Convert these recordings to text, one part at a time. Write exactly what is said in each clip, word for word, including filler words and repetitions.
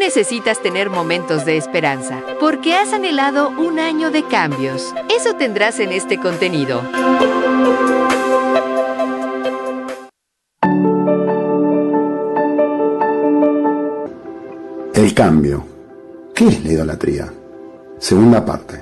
necesitas tener momentos de esperanza, porque has anhelado un año de cambios. Eso tendrás en este contenido. El cambio. ¿Qué es la idolatría? Segunda parte.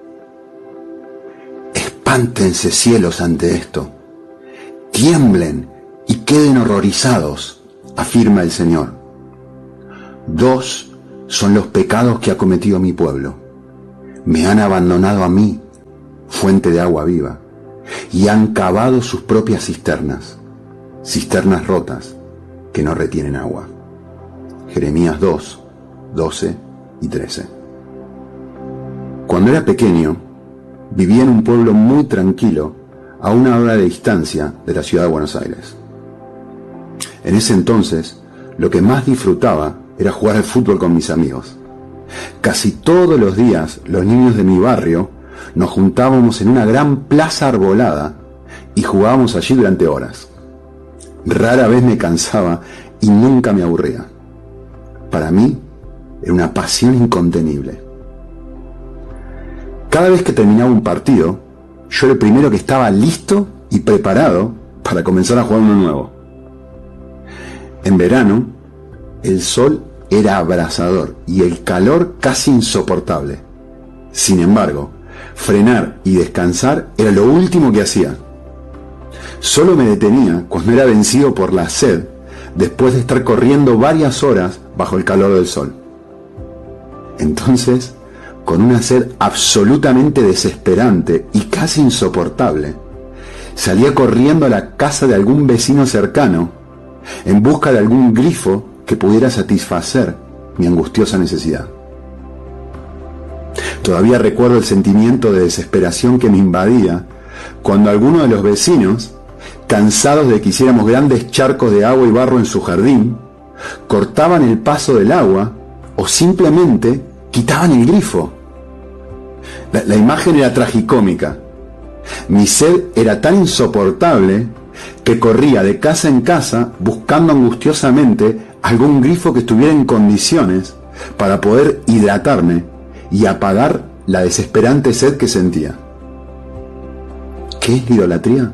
Espántense cielos ante esto. Tiemblen y queden horrorizados, afirma el Señor. Dos son los pecados que ha cometido mi pueblo. Me han abandonado a mí, fuente de agua viva, y han cavado sus propias cisternas, cisternas rotas que no retienen agua. Jeremías dos, doce y trece. Cuando era pequeño, vivía en un pueblo muy tranquilo, a una hora de distancia de la ciudad de Buenos Aires. En ese entonces, lo que más disfrutaba era jugar al fútbol con mis amigos. Casi todos los días, los niños de mi barrio nos juntábamos en una gran plaza arbolada y jugábamos allí durante horas. Rara vez me cansaba y nunca me aburría. Para mí, era una pasión incontenible. Cada vez que terminaba un partido, yo era el primero que estaba listo y preparado para comenzar a jugar uno nuevo. En verano, el sol era abrasador y el calor casi insoportable. Sin embargo, frenar y descansar era lo último que hacía. Solo me detenía cuando era vencido por la sed, después de estar corriendo varias horas bajo el calor del sol. Entonces, con una sed absolutamente desesperante y casi insoportable, salía corriendo a la casa de algún vecino cercano en busca de algún grifo que pudiera satisfacer mi angustiosa necesidad. Todavía recuerdo el sentimiento de desesperación que me invadía cuando algunos de los vecinos, cansados de que hiciéramos grandes charcos de agua y barro en su jardín, cortaban el paso del agua o simplemente quitaban el grifo. La, la imagen era tragicómica. Mi sed era tan insoportable que corría de casa en casa buscando angustiosamente algún grifo que estuviera en condiciones para poder hidratarme y apagar la desesperante sed que sentía. ¿Qué es la idolatría?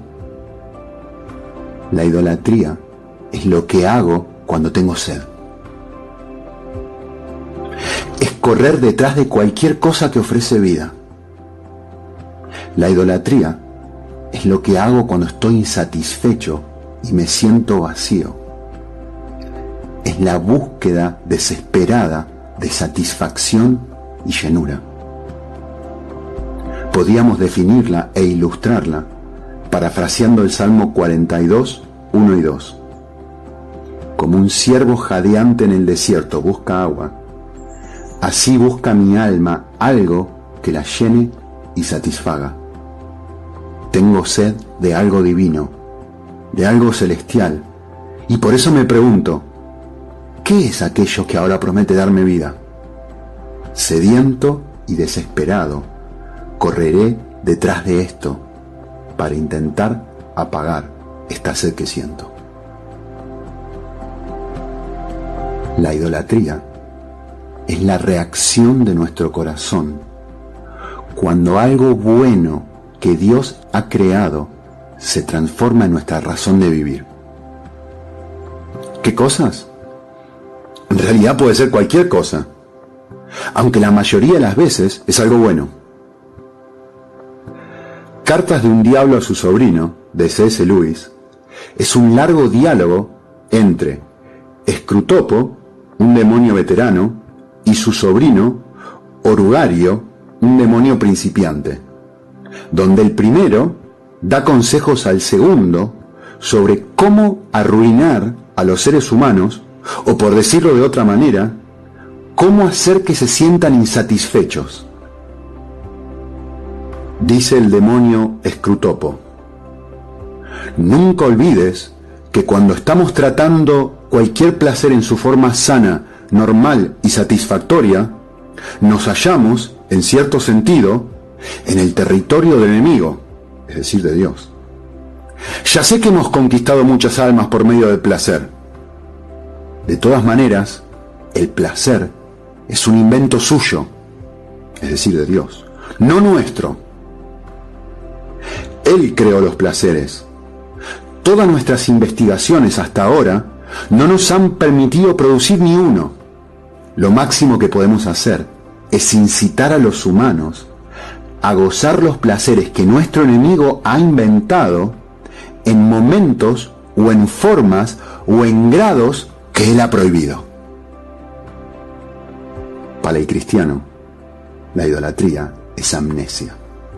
La idolatría es lo que hago cuando tengo sed. Es correr detrás de cualquier cosa que ofrece vida. La idolatría es lo que hago cuando estoy insatisfecho y me siento vacío. Es la búsqueda desesperada de satisfacción y llenura. Podríamos definirla e ilustrarla parafraseando el Salmo cuarenta y dos, uno y dos. Como un ciervo jadeante en el desierto busca agua, así busca mi alma algo que la llene y satisfaga. Tengo sed de algo divino, de algo celestial, y por eso me pregunto, ¿qué es aquello que ahora promete darme vida? Sediento y desesperado, correré detrás de esto para intentar apagar esta sed que siento. La idolatría es la reacción de nuestro corazón cuando algo bueno que Dios ha creado se transforma en nuestra razón de vivir. ¿Qué cosas? En realidad puede ser cualquier cosa, aunque la mayoría de las veces es algo bueno. Cartas de un diablo a su sobrino, de C S Lewis, es un largo diálogo entre Escrutopo, un demonio veterano, y su sobrino, Orugario, un demonio principiante, donde el primero da consejos al segundo sobre cómo arruinar a los seres humanos, o por decirlo de otra manera, cómo hacer que se sientan insatisfechos. Dice el demonio Escrutopo: nunca olvides que cuando estamos tratando cualquier placer en su forma sana, normal y satisfactoria, nos hallamos, en cierto sentido, en el territorio del enemigo, es decir, de Dios. Ya sé que hemos conquistado muchas almas por medio del placer. De todas maneras, el placer es un invento suyo, es decir, de Dios, no nuestro. Él creó los placeres. Todas nuestras investigaciones hasta ahora no nos han permitido producir ni uno. Lo máximo que podemos hacer es incitar a los humanos a gozar los placeres que nuestro enemigo ha inventado en momentos o en formas o en grados que él ha prohibido. Para el cristiano, la idolatría es amnesia.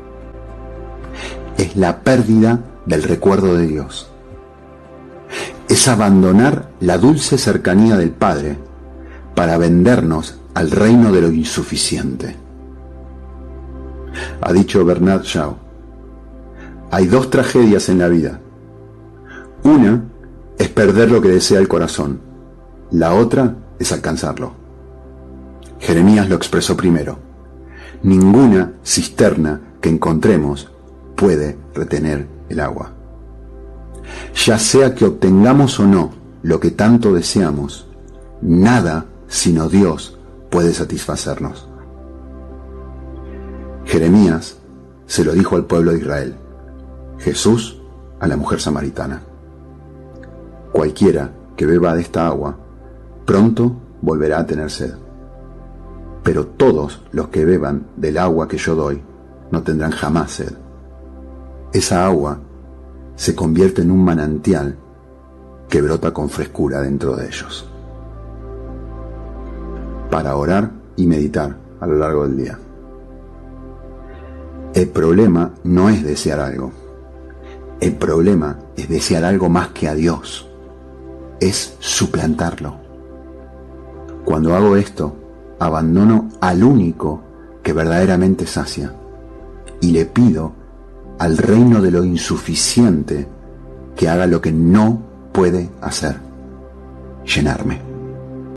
Es la pérdida del recuerdo de Dios. Es abandonar la dulce cercanía del Padre para vendernos al reino de lo insuficiente. Ha dicho Bernard Shaw, hay dos tragedias en la vida. Una es perder lo que desea el corazón, la otra es alcanzarlo. Jeremías lo expresó primero. Ninguna cisterna que encontremos puede retener el agua. Ya sea que obtengamos o no lo que tanto deseamos, nada sino Dios puede satisfacernos. Jeremías se lo dijo al pueblo de Israel, Jesús a la mujer samaritana. Cualquiera que beba de esta agua, pronto volverá a tener sed. Pero todos los que beban del agua que yo doy, no tendrán jamás sed. Esa agua se convierte en un manantial que brota con frescura dentro de ellos. Para orar y meditar a lo largo del día. El problema no es desear algo. El problema es desear algo más que a Dios. Es suplantarlo. Cuando hago esto, abandono al único que verdaderamente sacia y le pido al reino de lo insuficiente que haga lo que no puede hacer, llenarme.